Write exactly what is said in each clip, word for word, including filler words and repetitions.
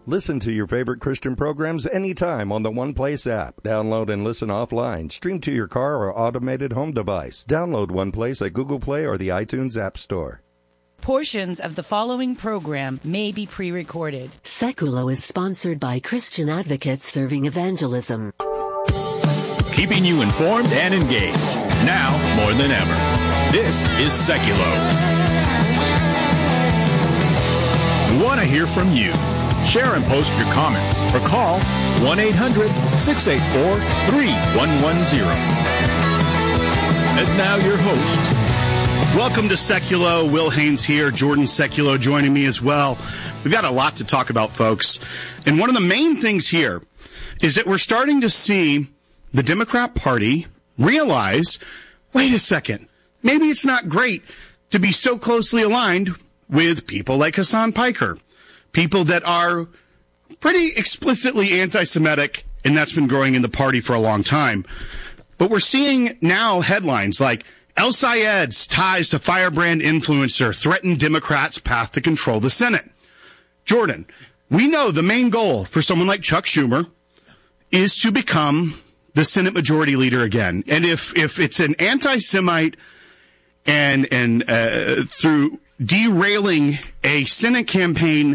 Listen to your favorite Christian programs anytime on the One Place app. Download and listen offline. Stream to your car or automated home device. Download One Place at Google Play or the iTunes App Store. Portions of the following program may be pre-recorded. Seculo is sponsored by Christian Advocates Serving Evangelism. Keeping you informed and engaged, now more than ever. This is Seculo. We want to hear from you. Share and post your comments or call one eight hundred six eight four three one one zero. And now your host. Welcome to Seculo. Will Haynes here. Jordan Seculo joining me as well. We've got a lot to talk about, folks. And one of the main things here is that we're starting to see the Democrat Party realize, wait a second, maybe it's not great to be so closely aligned with people like Hasan Piker. People that are pretty explicitly anti-Semitic, and that's been growing in the party for a long time. But we're seeing now headlines like, El Sayed's ties to firebrand influencer threaten Democrats' path to control the Senate. Jordan, we know the main goal for someone like Chuck Schumer is to become the Senate Majority Leader again. And if, if it's an anti-Semite and, and uh, through derailing a Senate campaign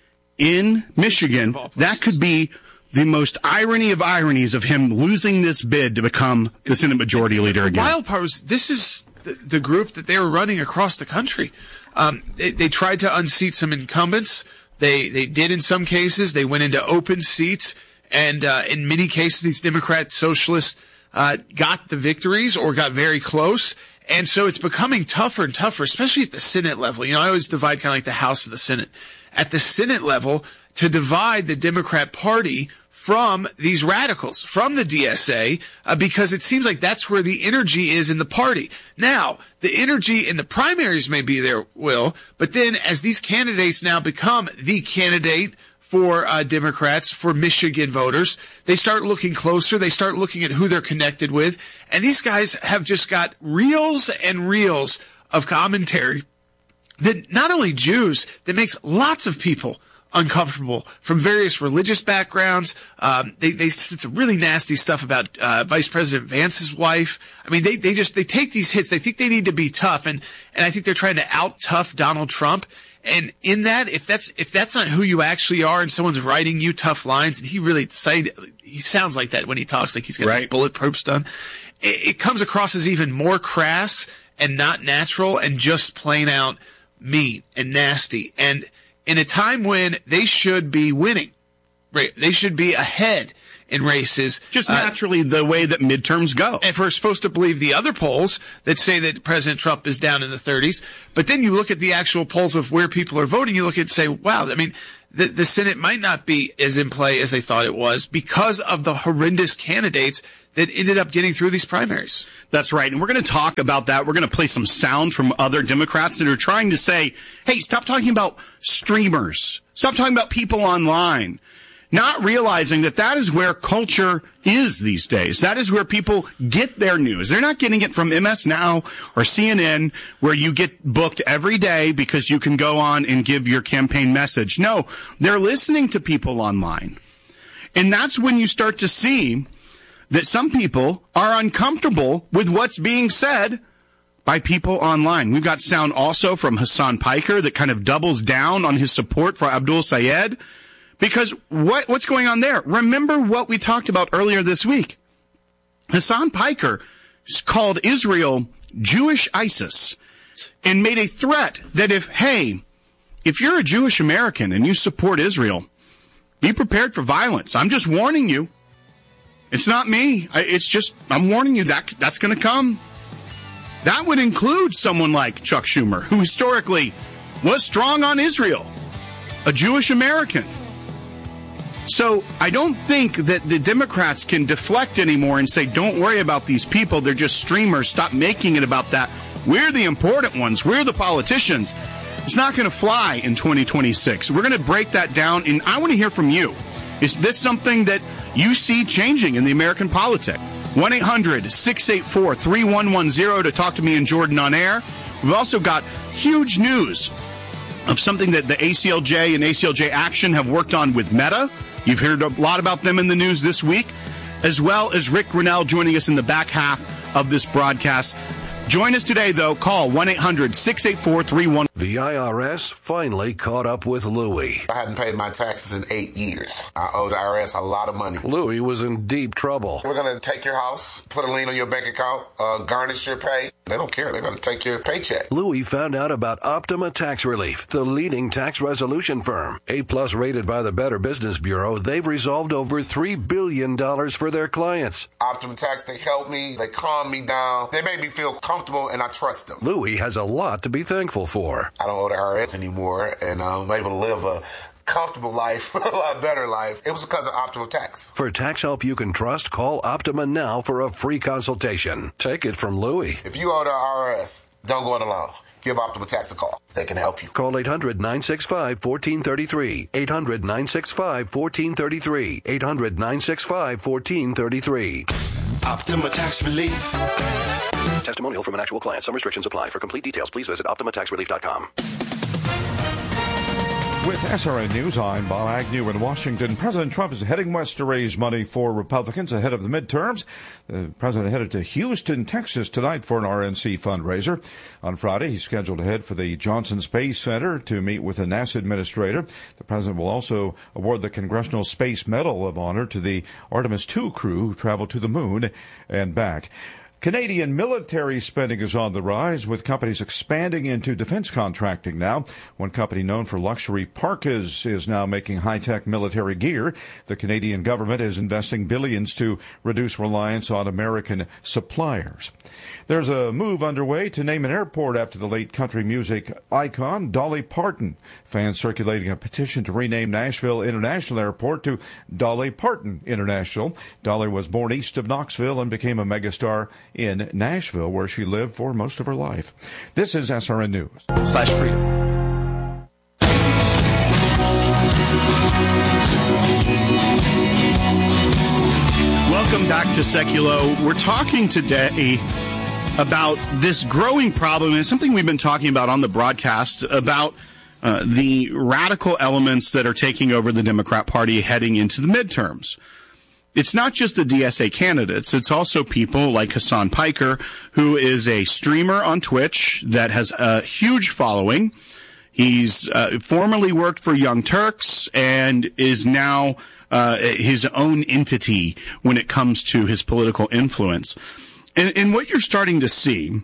in Michigan, that could be the most irony of ironies of him losing this bid to become the Senate Majority Leader again. The wild part was this is the, the group that they were running across the country. Um, they, they tried to unseat some incumbents. They they did in some cases. They went into open seats, and uh, in many cases, these Democrat socialists uh, got the victories or got very close. And so it's becoming tougher and tougher, especially at the Senate level. You know, I always divide kind of like the House and the Senate. At the Senate level, to divide the Democrat Party from these radicals, from the D S A, uh, because it seems like that's where the energy is in the party. Now, the energy in the primaries may be there, Will, but then as these candidates now become the candidate for uh, Democrats, for Michigan voters, they start looking closer. They start looking at who they're connected with. And these guys have just got reels and reels of commentary that not only Jews, that makes lots of people uncomfortable from various religious backgrounds. Um, they, they, it's really nasty stuff about uh, Vice President Vance's wife. I mean, they, they just, they take these hits. They think they need to be tough. And, and I think they're trying to out-tough Donald Trump. And in that, if that's, if that's not who you actually are and someone's writing you tough lines, and he really decided, he sounds like that when he talks, like he's got right. his bulletproofs done, it, it comes across as even more crass and not natural and just plain out mean and nasty. And in a time when they should be winning, right? They should be ahead in races. Just naturally uh, the way that midterms go. And if we're supposed to believe the other polls that say that President Trump is down in the thirties, but then you look at the actual polls of where people are voting, you look at and say, wow, I mean, the, the Senate might not be as in play as they thought it was because of the horrendous candidates that ended up getting through these primaries. That's right. And we're going to talk about that. We're going to play some sound from other Democrats that are trying to say, hey, stop talking about streamers. Stop talking about people online. Not realizing that that is where culture is these days. That is where people get their news. They're not getting it from M S Now or C N N, where you get booked every day because you can go on and give your campaign message. No, they're listening to people online. And that's when you start to see that some people are uncomfortable with what's being said by people online. We've got sound also from Hasan Piker that kind of doubles down on his support for Abdul Sayed. Because what what's going on there? Remember what we talked about earlier this week. Hasan Piker called Israel Jewish ISIS and made a threat that if, hey, if you're a Jewish American and you support Israel, be prepared for violence. I'm just warning you. It's not me. It's just, I'm warning you that that's going to come. That would include someone like Chuck Schumer, who historically was strong on Israel, a Jewish American. So I don't think that the Democrats can deflect anymore and say, don't worry about these people. They're just streamers. Stop making it about that. We're the important ones. We're the politicians. It's not going to fly in twenty twenty-six. We're going to break that down, and I want to hear from you. Is this something that you see changing in the American politic? one eight hundred six eight four three one one zero to talk to me and Jordan on air. We've also got huge news of something that the A C L J and A C L J Action have worked on with Meta. You've heard a lot about them in the news this week, as well as Rick Grinnell joining us in the back half of this broadcast. Join us today, though. Call one eight hundred six eight four three one. The I R S finally caught up with Louie. I hadn't paid my taxes in eight years. I owe the I R S a lot of money. Louie was in deep trouble. We're going to take your house, put a lien on your bank account, uh, garnish your pay. They don't care. They're going to take your paycheck. Louie found out about Optima Tax Relief, the leading tax resolution firm. A-plus rated by the Better Business Bureau, they've resolved over three billion dollars for their clients. Optima Tax, they helped me. They calmed me down. They made me feel comfortable, and I trust them. Louie has a lot to be thankful for. I don't owe the I R S anymore, and I'm able to live a comfortable life, a lot better life. It was because of Optima Tax. For tax help you can trust, call Optima now for a free consultation. Take it from Louie. If you owe the I R S, don't go it alone. Give Optima Tax a call. They can help you. Call eight hundred nine six five one four three three. eight hundred nine six five one four three three. eight hundred nine six five one four three three. Optima Tax Relief. Testimonial from an actual client. Some restrictions apply. For complete details, please visit optima tax relief dot com. With S R N News, I'm Bob Agnew in Washington. President Trump is heading west to raise money for Republicans ahead of the midterms. The president headed to Houston, Texas tonight for an R N C fundraiser. On Friday, he's scheduled to head for the Johnson Space Center to meet with the NASA administrator. The president will also award the Congressional Space Medal of Honor to the Artemis two crew who traveled to the moon and back. Canadian military spending is on the rise, with companies expanding into defense contracting now. One company known for luxury parkas is now making high-tech military gear. The Canadian government is investing billions to reduce reliance on American suppliers. There's a move underway to name an airport after the late country music icon Dolly Parton. Fans circulating a petition to rename Nashville International Airport to Dolly Parton International. Dolly was born east of Knoxville and became a megastar in Nashville, where she lived for most of her life. This is S R N News. Slash freedom. Welcome back to Seculo. We're talking today about this growing problem, and something we've been talking about on the broadcast, about uh, the radical elements that are taking over the Democrat Party heading into the midterms. It's not just the D S A candidates. It's also people like Hasan Piker, who is a streamer on Twitch that has a huge following. He's uh, formerly worked for Young Turks and is now uh, his own entity when it comes to his political influence. And, and what you're starting to see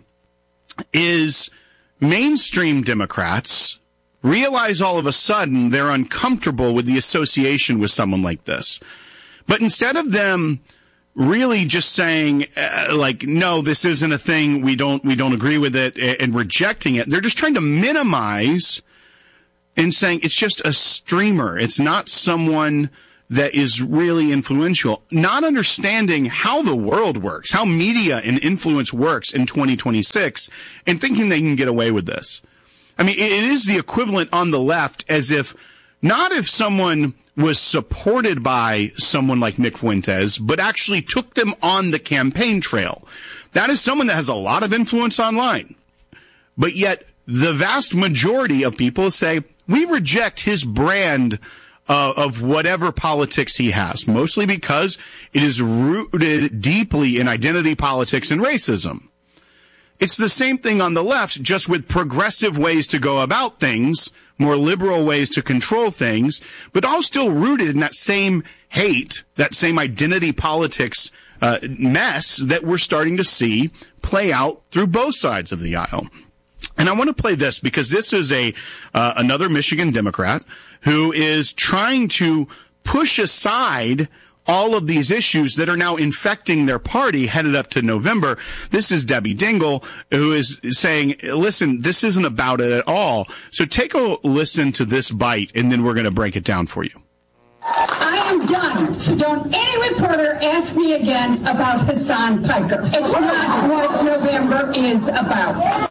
is mainstream Democrats realize all of a sudden they're uncomfortable with the association with someone like this. But instead of them really just saying, uh, like, no, this isn't a thing, we don't we don't agree with it, and, and rejecting it, they're just trying to minimize and saying it's just a streamer. It's not someone that is really influential. Not understanding how the world works, how media and influence works in twenty twenty-six, and thinking they can get away with this. I mean, it is the equivalent on the left as if, not if someone was supported by someone like Nick Fuentes, but actually took them on the campaign trail. That is someone that has a lot of influence online. But yet, the vast majority of people say, we reject his brand uh, of whatever politics he has, mostly because it is rooted deeply in identity politics and racism. It's the same thing on the left, just with progressive ways to go about things, more liberal ways to control things, but all still rooted in that same hate, that same identity politics uh, mess that we're starting to see play out through both sides of the aisle. And I want to play this because this is a uh, another Michigan Democrat who is trying to push aside all of these issues that are now infecting their party headed up to November. This is Debbie Dingell, who is saying, listen, this isn't about it at all. So take a listen to this bite, and then we're going to break it down for you. I am done. So don't any reporter ask me again about Hasan Piker. It's not what November is about.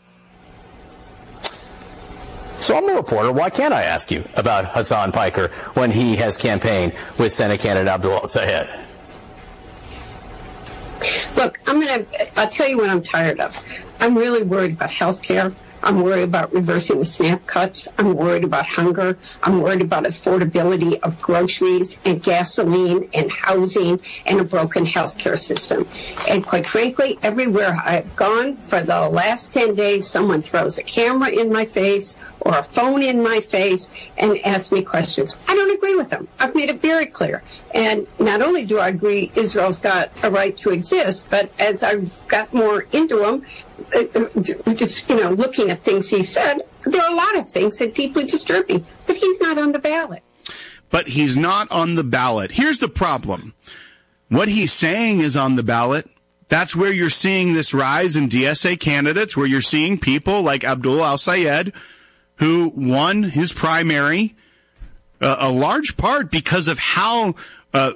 So I'm a reporter. Why can't I ask you about Hasan Piker when he has campaigned with Senate candidate Abdul El-Sayed? Look, I'm going to, I'll tell you what I'm tired of. I'm really worried about health care. I'm worried about reversing the SNAP cuts. I'm worried about hunger. I'm worried about affordability of groceries and gasoline and housing and a broken healthcare system. And quite frankly, everywhere I've gone for the last ten days, someone throws a camera in my face or a phone in my face and asks me questions. I don't agree with them. I've made it very clear. And not only do I agree Israel's got a right to exist, but as I've got more into him, uh, just, you know, looking at things he said, there are a lot of things that deeply disturb me. But he's not on the ballot. But he's not on the ballot. Here's the problem. What he's saying is on the ballot. That's where you're seeing this rise in D S A candidates, where you're seeing people like Abdul al-Sayed, who won his primary, uh, a large part because of how uh,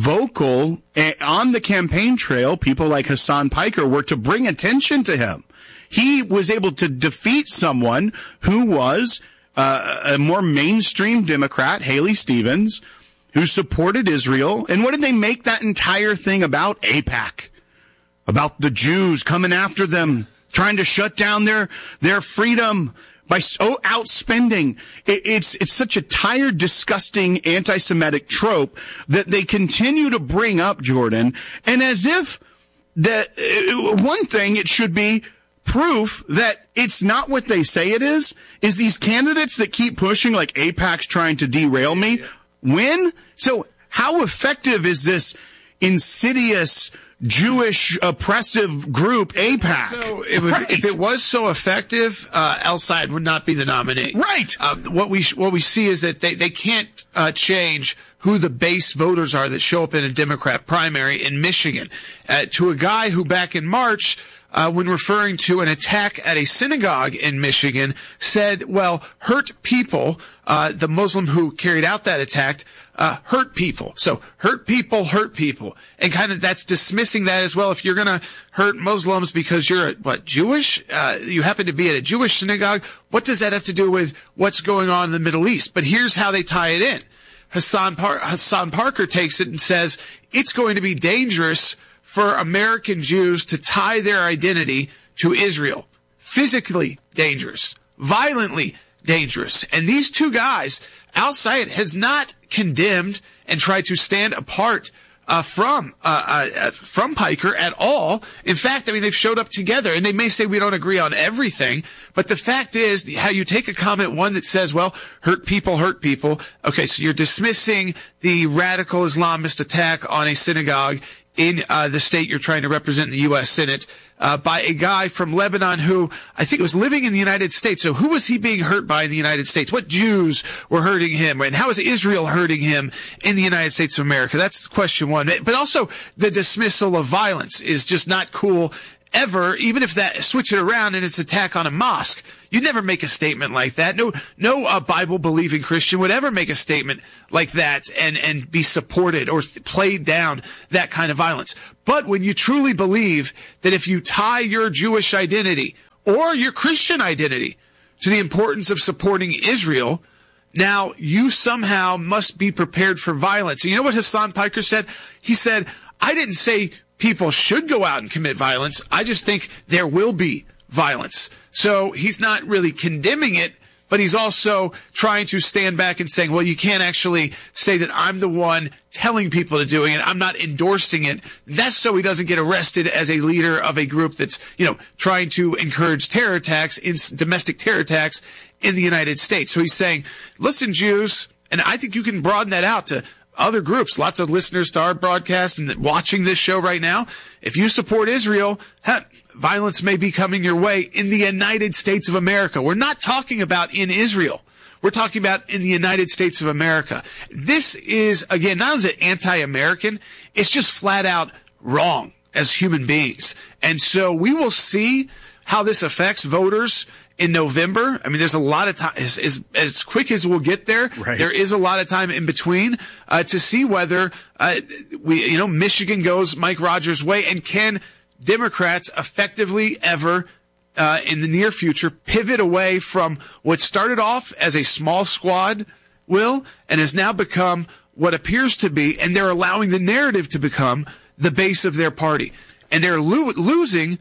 vocal uh, on the campaign trail people like Hasan Piker were to bring attention to him. He was able to defeat someone who was uh, a more mainstream Democrat, Haley Stevens, who supported Israel. And what did they make that entire thing about? AIPAC. About the Jews coming after them, trying to shut down their their freedom by so outspending. It, it's it's such a tired, disgusting anti-Semitic trope that they continue to bring up, Jordan, and as if that uh, one thing it should be proof that it's not what they say it is, is these candidates that keep pushing like AIPAC's trying to derail me win. So how effective is this insidious Jewish oppressive group, AIPAC? So it would, right. If it was so effective, uh, El-Sayed would not be the nominee. Right. Uh, what we what we see is that they they can't uh, change who the base voters are that show up in a Democrat primary in Michigan. Uh, to a guy who back in March, Uh, when referring to an attack at a synagogue in Michigan, said, well, hurt people, uh, the Muslim who carried out that attack, uh, hurt people. So hurt people, hurt people. And kind of that's dismissing that as well. If you're going to hurt Muslims because you're, what, Jewish? Uh, you happen to be at a Jewish synagogue? What does that have to do with what's going on in the Middle East? But here's how they tie it in. Hasan, Par- Hasan Parker takes it and says, it's going to be dangerous for American Jews to tie their identity to Israel. Physically dangerous, violently dangerous. And these two guys, al-Sayed has not condemned and tried to stand apart uh, from uh, uh, from Piker at all. In fact, I mean, they've showed up together, and they may say we don't agree on everything, but the fact is how you take a comment, one that says, well, hurt people, hurt people. Okay, so you're dismissing the radical Islamist attack on a synagogue in uh, the state you're trying to represent in the U S Senate, uh, by a guy from Lebanon who I think was living in the United States. So who was he being hurt by in the United States? What Jews were hurting him? And how is Israel hurting him in the United States of America? That's question one. But also the dismissal of violence is just not cool ever, even if that switch it around and it's attack on a mosque. You'd never make a statement like that. No, no uh, Bible-believing Christian would ever make a statement like that and, and be supported or th- played down that kind of violence. But when you truly believe that if you tie your Jewish identity or your Christian identity to the importance of supporting Israel, now you somehow must be prepared for violence. And you know what Hasan Piker said? He said, I didn't say people should go out and commit violence. I just think there will be violence. So he's not really condemning it, but he's also trying to stand back and saying, well, you can't actually say that I'm the one telling people to do it. I'm not endorsing it. That's so he doesn't get arrested as a leader of a group that's, you know, trying to encourage terror attacks, in domestic terror attacks in the United States. So he's saying, listen, Jews, and I think you can broaden that out to other groups, lots of listeners to our broadcast and watching this show right now. If you support Israel, huh, violence may be coming your way in the United States of America. We're not talking about in Israel. We're talking about in the United States of America. This is, again, not only is it anti-American, it's just flat out wrong as human beings. And so we will see how this affects voters in November. I mean, there's a lot of time, as, as, as quick as we'll get there, right. There is a lot of time in between uh, to see whether, uh, we, you know, Michigan goes Mike Rogers' way, and can Democrats effectively ever, uh, in the near future, pivot away from what started off as a small squad, Will, and has now become what appears to be, and they're allowing the narrative to become the base of their party. And they're lo- losing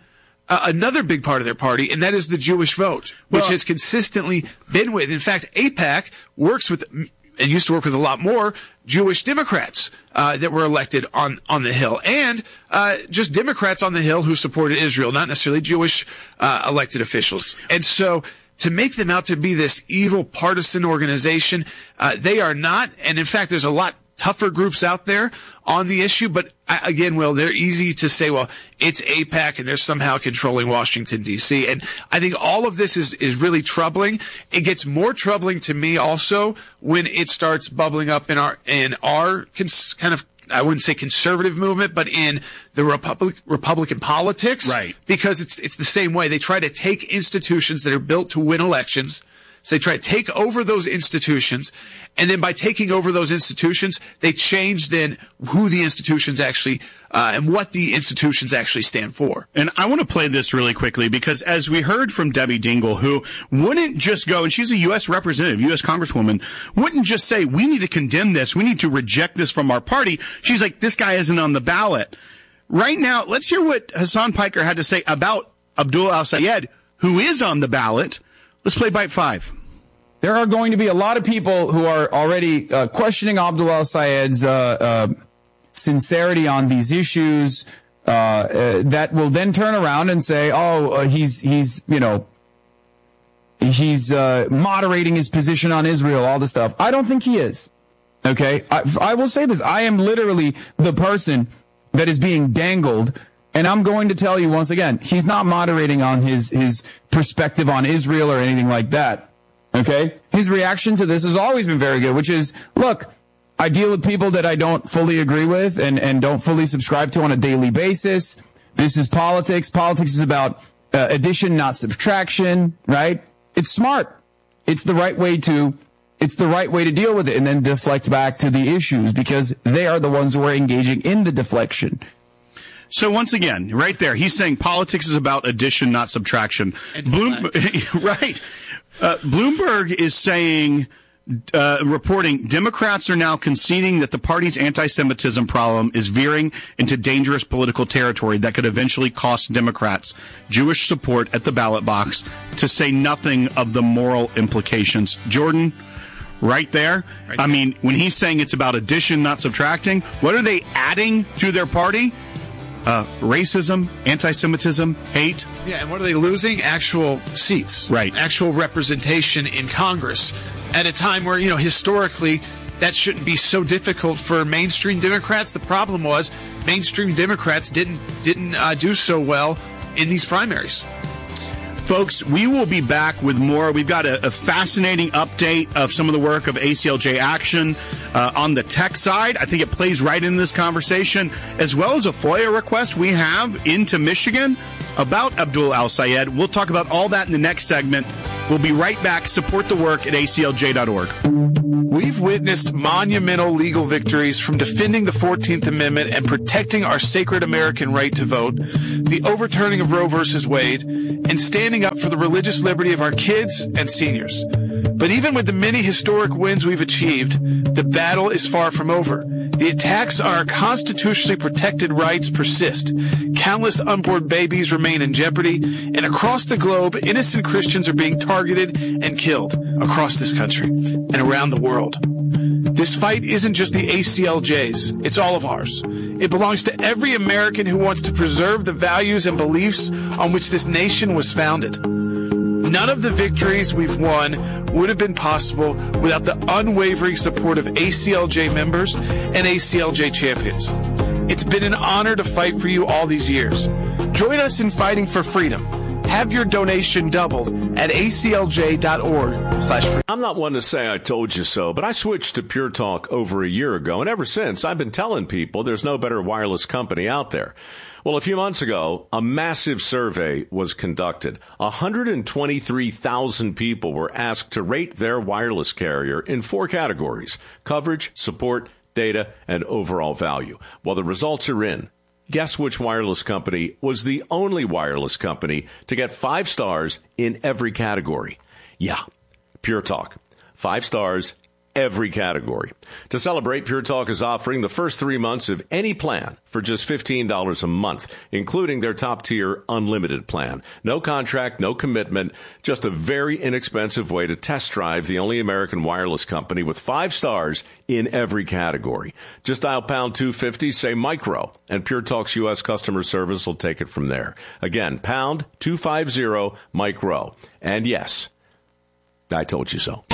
uh, another big part of their party, and that is the Jewish vote, which Well, has consistently been with. In fact, AIPAC works with and used to work with a lot more Jewish Democrats uh, that were elected on, on the Hill, and uh, just Democrats on the Hill who supported Israel, not necessarily Jewish uh, elected officials. And so to make them out to be this evil partisan organization, uh, they are not. And in fact, there's a lot tougher groups out there on the issue. But uh, again, Will, they're easy to say, well, it's AIPAC and they're somehow controlling Washington, D C. And I think all of this is, is really troubling. It gets more troubling to me also when it starts bubbling up in our, in our cons- kind of, I wouldn't say conservative movement, but in the Republic, Republican politics. Right. Because it's, it's the same way. They try to take institutions that are built to win elections. So they try to take over those institutions, and then by taking over those institutions, they change then who the institutions actually uh, and what the institutions actually stand for. And I want to play this really quickly because as we heard from Debbie Dingell, who wouldn't just go, and she's a U S representative, U S congresswoman, wouldn't just say, we need to condemn this, we need to reject this from our party. She's like, this guy isn't on the ballot. Right now, let's hear what Hasan Piker had to say about Abdul al-Sayed, who is on the ballot. Let's play bite five. There are going to be a lot of people who are already uh, questioning Abdul al-Sayed's uh, uh, sincerity on these issues. Uh, uh, that will then turn around and say, "Oh, uh, he's he's you know he's uh, moderating his position on Israel, all this stuff." I don't think he is. Okay, I, I will say this: I am literally the person that is being dangled. And I'm going to tell you once again, he's not moderating on his, his perspective on Israel or anything like that. Okay? His reaction to this has always been very good, which is, look, I deal with people that I don't fully agree with and, and don't fully subscribe to on a daily basis. This is politics. Politics is about uh, addition, not subtraction, right? It's smart. It's the right way to, it's the right way to deal with it and then deflect back to the issues because they are the ones who are engaging in the deflection. So once again, right there, he's saying politics is about addition, not subtraction. Bloom- right. Uh, Bloomberg is saying, uh, reporting, Democrats are now conceding that the party's anti-Semitism problem is veering into dangerous political territory that could eventually cost Democrats Jewish support at the ballot box, to say nothing of the moral implications. Jordan, right there. Right I there. mean, when he's saying it's about addition, not subtracting, what are they adding to their party? Uh, racism, anti-Semitism, hate. Yeah, and what are they losing? Actual seats. Right. Actual representation in Congress at a time where, you know, historically that shouldn't be so difficult for mainstream Democrats. The problem was mainstream Democrats didn't didn't uh, do so well in these primaries. Folks, we will be back with more. We've got a, a fascinating update of some of the work of A C L J Action uh, on the tech side. I think it plays right in this conversation, as well as a FOIA request we have into Michigan about Abdul al-Sayed. We'll talk about all that in the next segment. We'll be right back. Support the work at A C L J dot org. We've witnessed monumental legal victories from defending the fourteenth Amendment and protecting our sacred American right to vote, the overturning of Roe versus Wade, and standing up for the religious liberty of our kids and seniors. But even with the many historic wins we've achieved, the battle is far from over. The attacks on our constitutionally protected rights persist. Countless unborn babies remain in jeopardy, and across the globe, innocent Christians are being targeted and killed across this country and around the world. This fight isn't just the A C L J's, it's all of ours. It belongs to every American who wants to preserve the values and beliefs on which this nation was founded. None of the victories we've won would have been possible without the unwavering support of A C L J members and A C L J champions. It's been an honor to fight for you all these years. Join us in fighting for freedom. Have your donation doubled at A C L J dot org slash free. I'm not one to say I told you so, but I switched to Pure Talk over a year ago, and ever since I've been telling people there's no better wireless company out there. Well, a few months ago, a massive survey was conducted. one hundred twenty-three thousand people were asked to rate their wireless carrier in four categories: coverage, support, data, and overall value. Well, the results are in. Guess which wireless company was the only wireless company to get five stars in every category? Yeah, Pure Talk. Five stars every category. To celebrate, Pure Talk is offering the first three months of any plan for just fifteen dollars a month, including their top-tier unlimited plan. No contract, no commitment, just a very inexpensive way to test drive the only American wireless company with five stars in every category. Just dial pound two fifty, say micro, and Pure Talk's U S customer service will take it from there. Again, pound two fifty, micro. And yes, I told you so.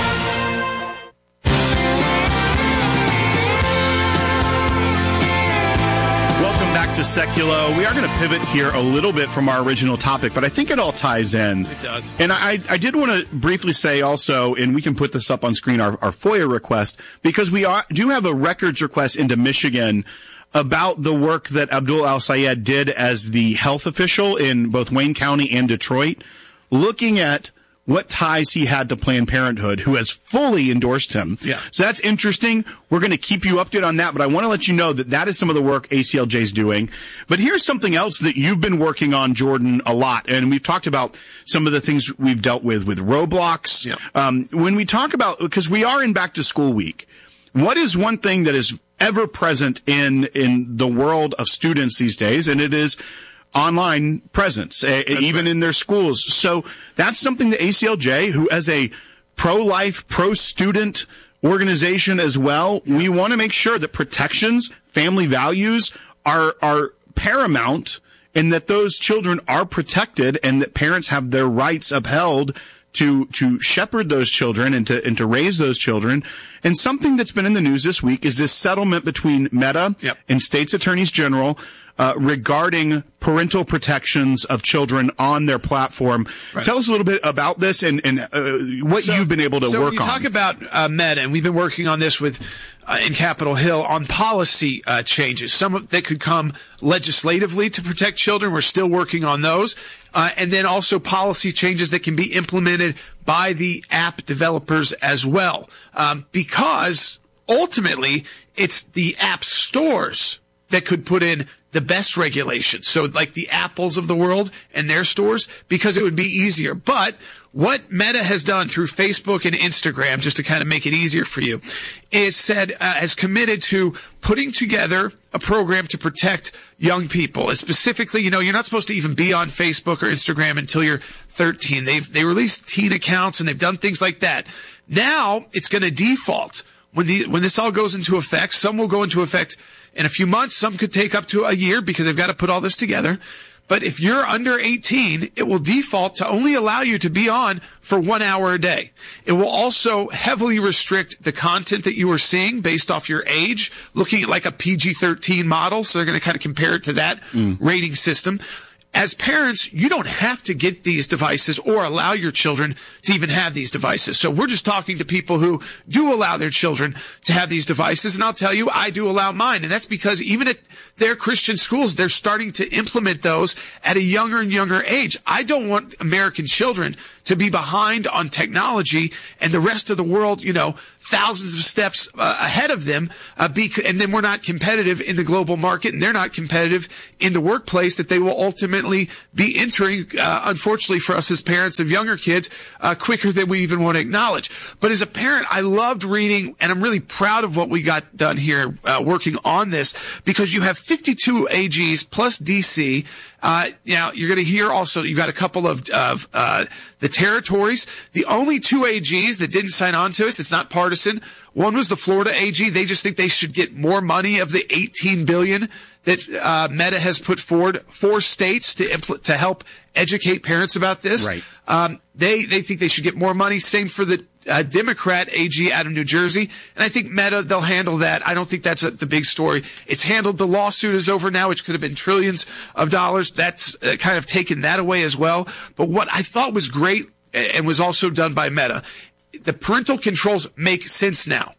Welcome back to Seculo. We are going to pivot here a little bit from our original topic, but I think it all ties in. It does. And I, I did want to briefly say also, and we can put this up on screen, our, our FOIA request, because we are, do have a records request into Michigan about the work that Abdul Al-Sayed did as the health official in both Wayne County and Detroit, looking at what ties he had to Planned Parenthood, who has fully endorsed him. Yeah. So that's interesting. We're going to keep you updated on that, but I want to let you know that that is some of the work A C L J is doing. But here's something else that you've been working on, Jordan, a lot. And we've talked about some of the things we've dealt with, with Roblox. Yeah. Um, when we talk about, because we are in back to school week, what is one thing that is ever present in, in the world of students these days? And it is online presence, uh, even right. in their schools. So that's something that A C L J, who as a pro-life, pro-student organization as well, we want to make sure that protections, family values are are paramount, and that those children are protected, and that parents have their rights upheld to to shepherd those children and to and to raise those children. And something that's been in the news this week is this settlement between Meta yep. and states attorneys general Uh, regarding parental protections of children on their platform. Right. Tell us a little bit about this and, and uh, what so, you've been able to so work when you on. Talk about uh, Meta, and we've been working on this with uh, in Capitol Hill on policy uh, changes. Some of that could come legislatively to protect children. We're still working on those. Uh, and then also policy changes that can be implemented by the app developers as well. Um, because ultimately, it's the app stores that could put in the best regulations. So like the Apples of the world and their stores, because it would be easier. But what Meta has done through Facebook and Instagram, just to kind of make it easier for you, is said, uh, has committed to putting together a program to protect young people. And specifically, you know, you're not supposed to even be on Facebook or Instagram until you're thirteen. They've, they released teen accounts and they've done things like that. Now it's going to default. When the, when this all goes into effect, some will go into effect in a few months. Some could take up to a year because they've got to put all this together. But if you're under eighteen, it will default to only allow you to be on for one hour a day. It will also heavily restrict the content that you are seeing based off your age, looking at like a P G thirteen model. So they're going to kind of compare it to that mm. rating system. As parents, you don't have to get these devices or allow your children to even have these devices. So we're just talking to people who do allow their children to have these devices. And I'll tell you, I do allow mine. And that's because even at their Christian schools, they're starting to implement those at a younger and younger age. I don't want American children to be behind on technology and the rest of the world, you know, thousands of steps uh, ahead of them, uh, be, and then we're not competitive in the global market, and they're not competitive in the workplace that they will ultimately be entering, uh, unfortunately for us as parents of younger kids, uh, quicker than we even want to acknowledge. But as a parent, I loved reading, and I'm really proud of what we got done here, uh, working on this, because you have fifty-two A Gs plus D C. Uh, now, you're going to hear also, you've got a couple of, of, uh, the territories. The only two A Gs that didn't sign on to us, it's not partisan. One was the Florida A G. They just think they should get more money of the eighteen billion dollars that, uh, Meta has put forward for states to impl- to help educate parents about this. Right. Um, they, they think they should get more money. Same for the, Uh, Democrat A G out of New Jersey. And I think Meta, they'll handle that. I don't think that's a, the big story. It's handled. The lawsuit is over now, which could have been trillions of dollars. That's uh, kind of taken that away as well. But what I thought was great and was also done by Meta, the parental controls make sense now.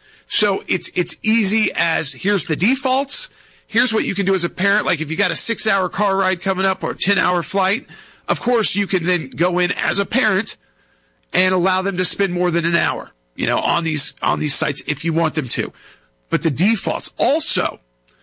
So it's, it's easy as here's the defaults. Here's what you can do as a parent. Like if you got a six hour car ride coming up or a ten hour flight, of course you can then go in as a parent and allow them to spend more than an hour, you know, on these, on these sites if you want them to. But the defaults also,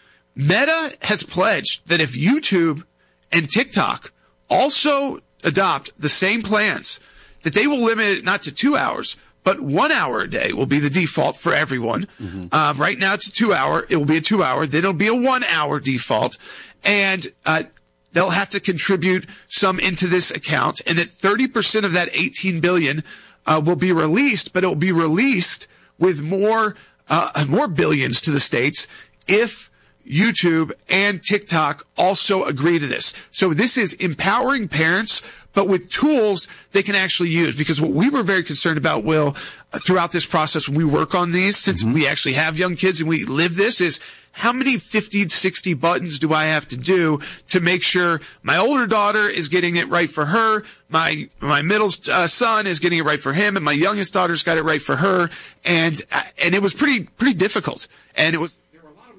Meta has pledged that if YouTube and TikTok also adopt the same plans, that they will limit it not to two hours, but one hour a day will be the default for everyone. Mm-hmm. Uh, right now it's a two hour. It will be a two hour. Then it'll be a one hour default. And, uh, they'll have to contribute some into this account. And that thirty percent of that eighteen billion, uh, will be released, but it will be released with more, uh, more billions to the states if YouTube and TikTok also agree to this. So this is empowering parents, but with tools they can actually use. Because what we were very concerned about, Will, throughout this process when we work on these, since mm-hmm. we actually have young kids and we live this, is how many fifty, sixty buttons do I have to do to make sure my older daughter is getting it right for her, my my middle uh, son is getting it right for him, and my youngest daughter's got it right for her. And uh, and it was pretty pretty difficult. And it was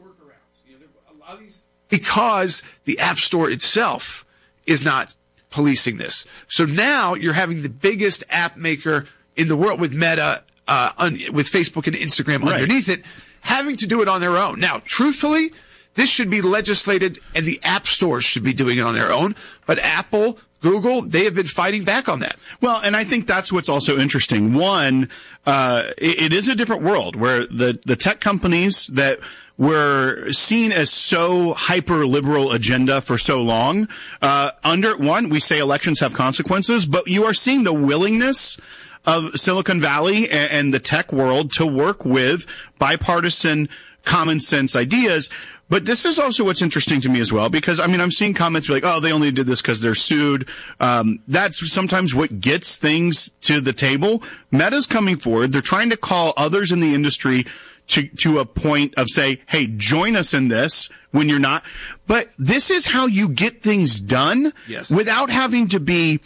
because the App Store itself is not policing this. So now you're having the biggest app maker in the world with Meta, uh, un- with Facebook and Instagram right. underneath it, having to do it on their own. Now, truthfully, this should be legislated and the app stores should be doing it on their own. But Apple, Google, they have been fighting back on that. Well, and I think that's what's also interesting. One, uh, it, it is a different world where the, the tech companies that were seen as so hyper liberal agenda for so long. Uh, under one, we say elections have consequences, but you are seeing the willingness of Silicon Valley and, and the tech world to work with bipartisan common sense ideas. But this is also what's interesting to me as well, because, I mean, I'm seeing comments like, oh, they only did this because they're sued. Um, that's sometimes what gets things to the table. Meta's coming forward. They're trying to call others in the industry to, to a point of say, hey, join us in this when you're not. But this is how you get things done yes. without having to be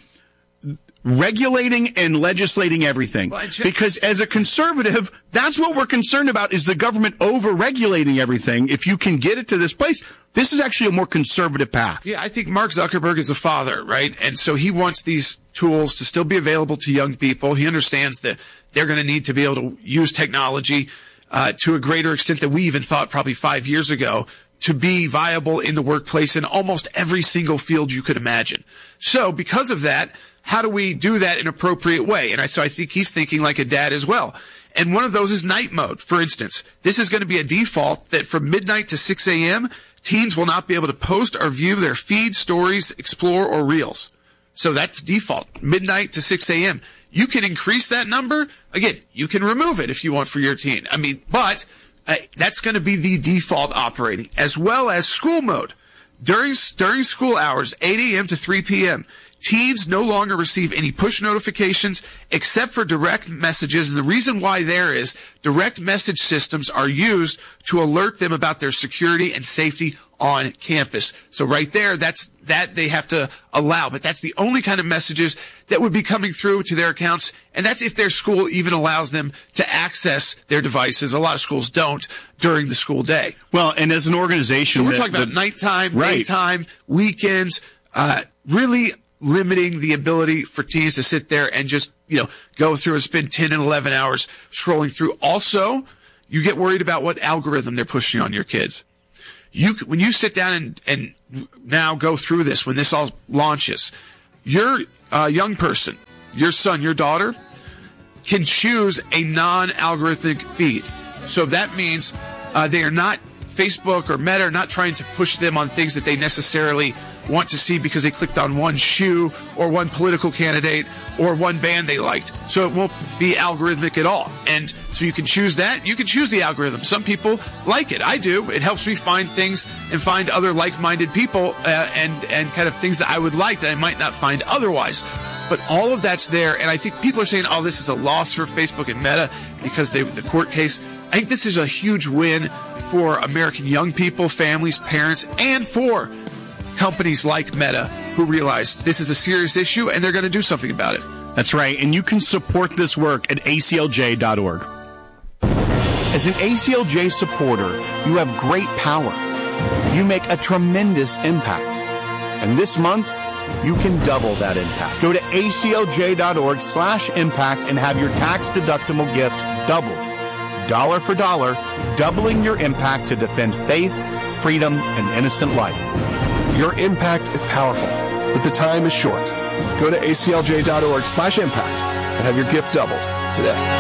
regulating and legislating everything. Well, because as a conservative, that's what we're concerned about, is the government over-regulating everything. If you can get it to this place, this is actually a more conservative path. Yeah, I think Mark Zuckerberg is the father, right? And so he wants these tools to still be available to young people. He understands that they're going to need to be able to use technology uh, to a greater extent than we even thought probably five years ago to be viable in the workplace in almost every single field you could imagine. So because of that, how do we do that in an appropriate way? And I, so I think he's thinking like a dad as well. And one of those is night mode, for instance. This is going to be a default that from midnight to six a.m., teens will not be able to post or view their feed, stories, explore, or reels. So that's default, midnight to six a.m. You can increase that number. Again, you can remove it if you want for your teen. I mean, but uh, that's going to be the default operating, as well as school mode. During, during school hours, eight a.m. to three p.m., teens no longer receive any push notifications except for direct messages. And the reason why there is direct message systems are used to alert them about their security and safety on campus. So right there, that's, that they have to allow. But that's the only kind of messages that would be coming through to their accounts. And that's if their school even allows them to access their devices. A lot of schools don't during the school day. Well, and as an organization, so we're that, talking about the, nighttime, right. daytime, weekends, uh, really limiting the ability for teens to sit there and just, you know, go through and spend ten and eleven hours scrolling through. Also, you get worried about what algorithm they're pushing on your kids. You, when you sit down and, and now go through this, when this all launches, your uh, young person, your son, your daughter, can choose a non-algorithmic feed. So that means uh, they are not, Facebook or Meta are not trying to push them on things that they necessarily want to see because they clicked on one shoe or one political candidate or one band they liked. So it won't be algorithmic at all. And so you can choose that. You can choose the algorithm. Some people like it. I do. It helps me find things and find other like-minded people uh, and, and kind of things that I would like that I might not find otherwise. But all of that's there. And I think people are saying, oh, this is a loss for Facebook and Meta because they the court case. I think this is a huge win for American young people, families, parents, and for companies like Meta who realize this is a serious issue and they're going to do something about it. That's right. And you can support this work at A C L J dot org. As an A C L J supporter, you have great power. You make a tremendous impact. And this month, you can double that impact. Go to A C L J dot org slash impact and have your tax-deductible gift doubled. Dollar for dollar, doubling your impact to defend faith, freedom, and innocent life. Your impact is powerful, but the time is short. Go to A C L J dot org slash impact and have your gift doubled today.